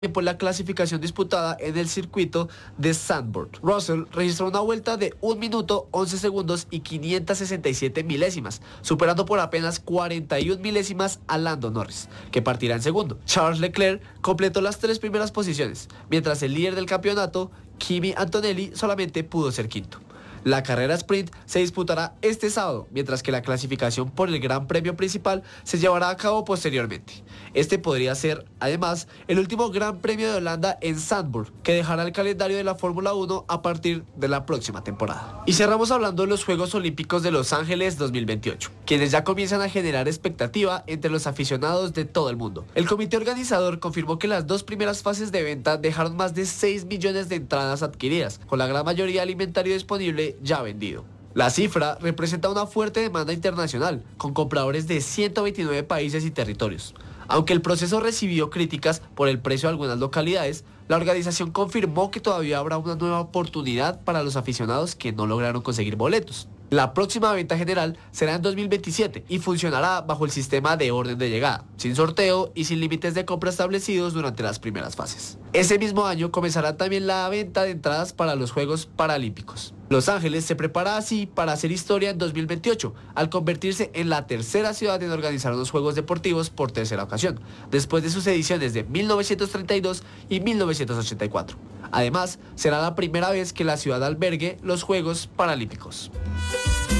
por la clasificación disputada en el circuito de Zandvoort. Russell registró una vuelta de 1 minuto 11 segundos y 567 milésimas, superando por apenas 41 milésimas a Lando Norris, que partirá en segundo. Charles Leclerc completó las 3 primeras posiciones, mientras el líder del campeonato, Kimi Antonelli, solamente pudo ser quinto. La carrera sprint se disputará este sábado, mientras que la clasificación por el Gran Premio principal se llevará a cabo posteriormente. Este podría ser, además, el último Gran Premio de Holanda en Zandvoort, que dejará el calendario de la Fórmula 1 a partir de la próxima temporada. Y cerramos hablando de los Juegos Olímpicos de Los Ángeles 2028, quienes ya comienzan a generar expectativa entre los aficionados de todo el mundo. El comité organizador confirmó que las 2 primeras fases de venta dejaron más de 6 millones de entradas adquiridas, con la gran mayoría de alimentario disponible ya vendido. La cifra representa una fuerte demanda internacional, con compradores de 129 países y territorios. Aunque el proceso recibió críticas por el precio de algunas localidades, la organización confirmó que todavía habrá una nueva oportunidad para los aficionados que no lograron conseguir boletos. La próxima venta general será en 2027 y funcionará bajo el sistema de orden de llegada, sin sorteo y sin límites de compra establecidos durante las primeras fases. Ese mismo año comenzará también la venta de entradas para los Juegos Paralímpicos. Los Ángeles se prepara así para hacer historia en 2028, al convertirse en la tercera ciudad en organizar los Juegos Deportivos por tercera ocasión, después de sus ediciones de 1932 y 1984. Además, será la primera vez que la ciudad albergue los Juegos Paralímpicos.